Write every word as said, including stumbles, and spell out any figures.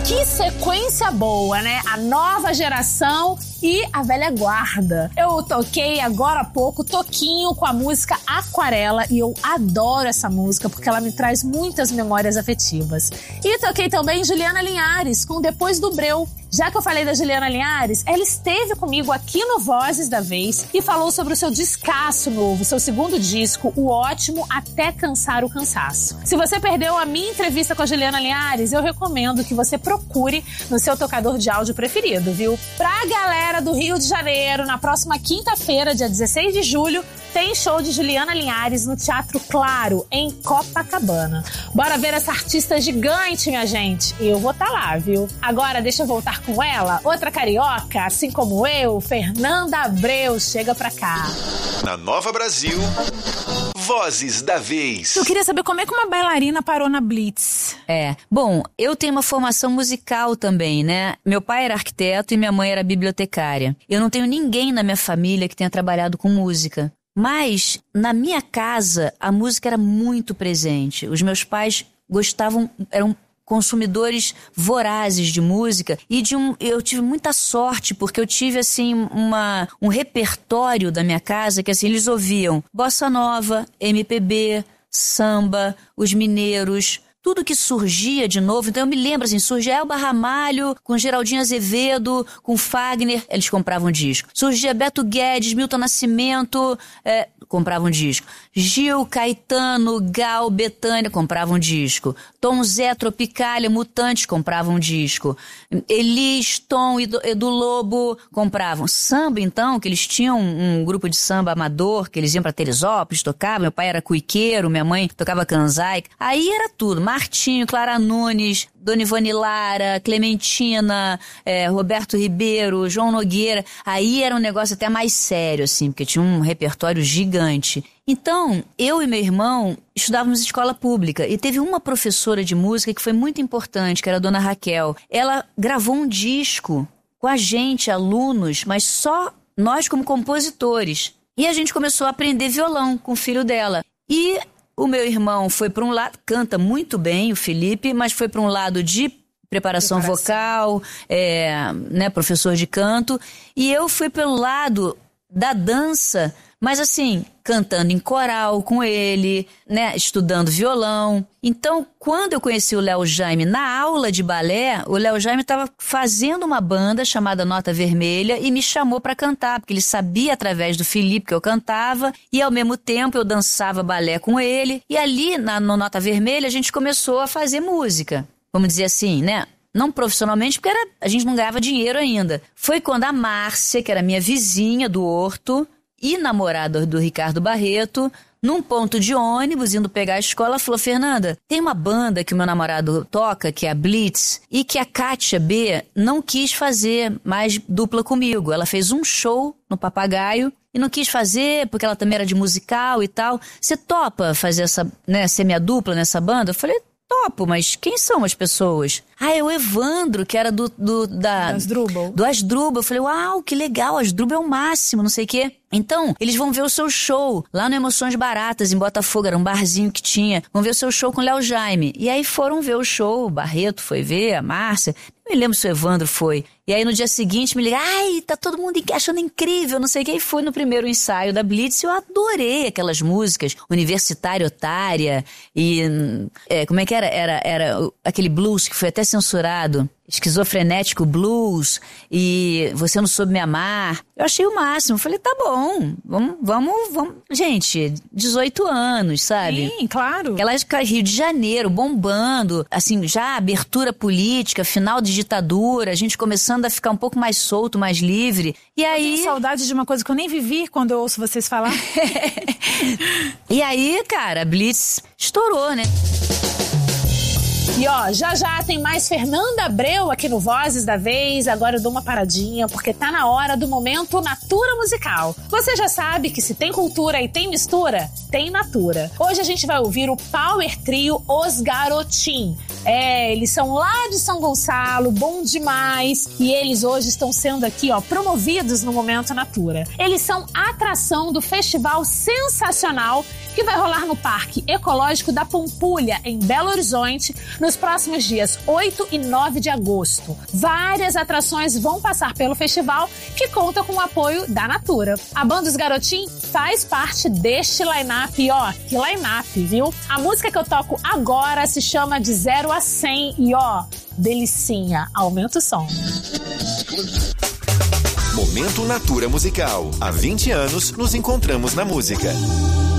Que sequência boa, né? A nova geração e a velha guarda. Eu toquei agora há pouco Toquinho com a música Aquarela e eu adoro essa música porque ela me traz muitas memórias afetivas. E toquei também Juliana Linhares com Depois do Breu. Já que eu falei da Juliana Linhares, ela esteve comigo aqui no Vozes da Vez e falou sobre o seu discaço novo, seu segundo disco, o ótimo Até Cansar o Cansaço. Se você perdeu a minha entrevista com a Juliana Linhares, eu recomendo que você procure no seu tocador de áudio preferido, viu? Pra galera do Rio de Janeiro, na próxima quinta-feira, dia dezesseis de julho, tem show de Juliana Linhares no Teatro Claro, em Copacabana. Bora ver essa artista gigante, minha gente. E eu vou estar lá, viu? Agora, deixa eu voltar com ela. Outra carioca, assim como eu, Fernanda Abreu, chega pra cá. Na Nova Brasil, Vozes da Vez. Eu queria saber como é que uma bailarina parou na Blitz. É, bom, eu tenho uma formação musical também, né? Meu pai era arquiteto e minha mãe era bibliotecária. Eu não tenho ninguém na minha família que tenha trabalhado com música. Mas, na minha casa, a música era muito presente. Os meus pais gostavam, eram consumidores vorazes de música e de um, eu tive muita sorte porque eu tive assim uma, um repertório da minha casa que assim, eles ouviam bossa nova, M P B, samba, os mineiros, tudo que surgia de novo. Então eu me lembro assim, surgia Elba Ramalho com Geraldinho Azevedo, com Fagner, eles compravam disco. Surgia Beto Guedes, Milton Nascimento, é, compravam disco. Gil, Caetano, Gal, Bethânia, compravam disco. Tom Zé, Tropicália, Mutantes, compravam disco. Elis, Tom, Edu, Edu Lobo, compravam. Samba, então, que eles tinham um, um grupo de samba amador, que eles iam pra Teresópolis, tocavam. Meu pai era cuiqueiro, minha mãe tocava canzai. Aí era tudo. Martinho, Clara Nunes, Dona Ivone Lara, Clementina, é, Roberto Ribeiro, João Nogueira. Aí era um negócio até mais sério, assim, porque tinha um repertório gigante. Então, eu e meu irmão estudávamos em escola pública e teve uma professora de música que foi muito importante, que era a Dona Raquel. Ela gravou um disco com a gente, alunos, mas só nós como compositores. E a gente começou a aprender violão com o filho dela. E o meu irmão foi para um lado, canta muito bem, o Felipe, mas foi para um lado de preparação, preparação. vocal, é, né, professor de canto. E eu fui pelo lado da dança, mas assim, cantando em coral com ele, né, estudando violão. Então, quando eu conheci o Léo Jaime na aula de balé, o Léo Jaime estava fazendo uma banda chamada Nota Vermelha e me chamou para cantar, porque ele sabia através do Felipe que eu cantava e ao mesmo tempo eu dançava balé com ele. E ali, na no Nota Vermelha, a gente começou a fazer música, vamos dizer assim, né? Não profissionalmente, porque era, a gente não ganhava dinheiro ainda. Foi quando a Márcia, que era minha vizinha do Horto e namorada do Ricardo Barreto, num ponto de ônibus, indo pegar a escola, falou: Fernanda, tem uma banda que o meu namorado toca, que é a Blitz, e que a Kátia B não quis fazer mais dupla comigo. Ela fez um show no Papagaio e não quis fazer, porque ela também era de musical e tal. Você topa fazer essa, né, ser minha dupla nessa banda? Eu falei: topo, mas quem são as pessoas? Ah, é o Evandro, que era do... do da, Asdrubal. Do Asdrubal. Eu falei: uau, que legal, Asdrubal é o máximo, não sei o quê. Então, eles vão ver o seu show lá no Emoções Baratas, em Botafogo, era um barzinho que tinha. Vão ver o seu show com o Léo Jaime. E aí foram ver o show, o Barreto foi ver, a Márcia. Não me lembro se o Evandro foi. E aí no dia seguinte me ligaram: ai, tá todo mundo achando incrível, não sei o que. E fui no primeiro ensaio da Blitz e eu adorei aquelas músicas. Universitária Otária e... É, como é que era? Era, era aquele blues que foi até censurado. Esquizofrenético Blues e Você Não Soube Me Amar. Eu achei o máximo. Falei: tá bom, vamos, vamos, vamos. Gente, dezoito anos, sabe? Sim, claro. Aquela época, Rio de Janeiro, bombando, assim, já abertura política, final de ditadura, a gente começando a ficar um pouco mais solto, mais livre. E aí... Eu tenho saudade de uma coisa que eu nem vivi quando eu ouço vocês falar. E aí, cara, a Blitz estourou, né? E ó, já já tem mais Fernanda Abreu aqui no Vozes da Vez. Agora eu dou uma paradinha porque tá na hora do momento Natura Musical. Você já sabe que se tem cultura e tem mistura, tem Natura. Hoje a gente vai ouvir o Power Trio Os Garotim. É, eles são lá de São Gonçalo, bom demais. E eles hoje estão sendo aqui, ó, promovidos no momento Natura. Eles são atração do festival sensacional que que vai rolar no Parque Ecológico da Pampulha, em Belo Horizonte, nos próximos dias oito e nove de agosto. Várias atrações vão passar pelo festival, que conta com o apoio da Natura. A banda Os Garotim faz parte deste line-up, e ó, que line-up, viu? A música que eu toco agora se chama De Zero a Cem, e ó, delicinha, aumenta o som. Momento Natura Musical. Há vinte anos nos encontramos na música.